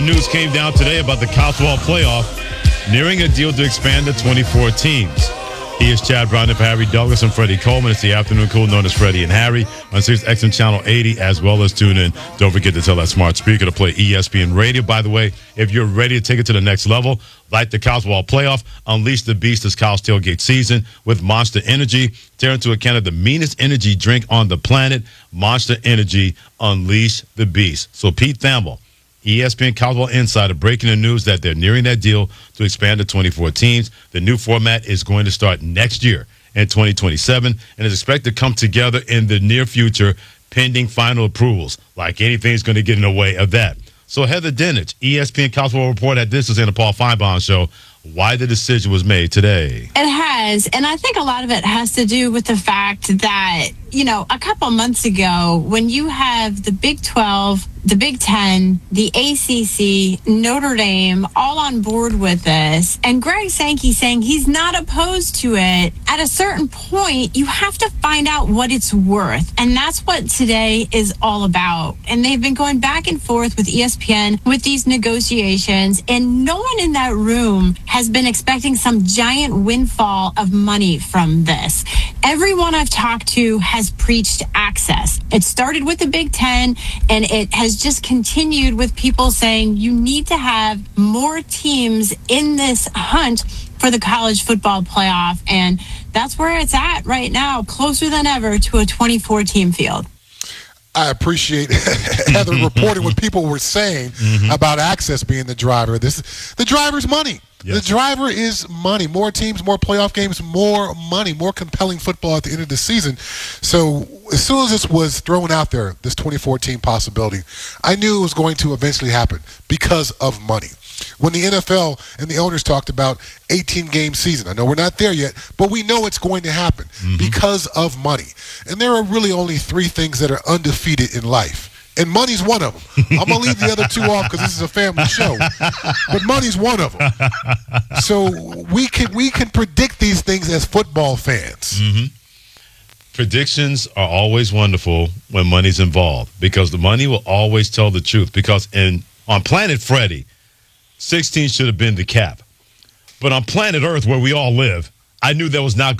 News came down today about the College Football Playoff nearing a deal to expand to 24 teams. He is Chad Brown, Harry Douglas, and Freddie Coleman. It's the afternoon cool known as Freddie and Harry on Sirius XM Channel 80, as well as tune in. Don't forget to tell that smart speaker to play ESPN Radio. By the way, if you're ready to take it to the next level, like the College Football Playoff, unleash the beast this college tailgate season with Monster Energy. Tear into a can of the meanest energy drink on the planet. Monster Energy, unleash the beast. So Pete Thamel, ESPN College Football Insider, breaking the news that they're nearing that deal to expand to 24 teams. The new format is going to start next year in 2027 and is expected to come together in the near future, pending final approvals. Like anything's going to get in the way of that. So Heather Dinich, ESPN College Football Report at This is in the Paul Feinbaum Show. Why the decision was made today? It has, and I think a lot of it has to do with the fact that, a couple months ago, when you have the Big 12, the Big 10, the ACC, Notre Dame, all on board with this, and Greg Sankey saying he's not opposed to it, at a certain point, you have to find out what it's worth. And that's what today is all about. And they've been going back and forth with ESPN with these negotiations, and no one in that room has been expecting some giant windfall of money from this. Everyone I've talked to has preached access. It started with the Big Ten, and it has just continued with people saying you need to have more teams in this hunt for the college football playoff. And that's where it's at right now, closer than ever to a 24-team field. I appreciate Heather reporting what people were saying about access being the driver. The driver's money. Yes. The driver is money. More teams, more playoff games, more money, more compelling football at the end of the season. So as soon as this was thrown out there, this 2014 possibility, I knew it was going to eventually happen because of money. When the NFL and the owners talked about 18-game season, I know we're not there yet, but we know it's going to happen because of money. And there are really only three things that are undefeated in life. And money's one of them. I'm going to leave the other two off because this is a family show. But money's one of them. So we can predict these things as football fans. Predictions are always wonderful when money's involved because the money will always tell the truth. Because on Planet Freddie, 16 should have been the cap. But on planet Earth, where we all live, I knew that was not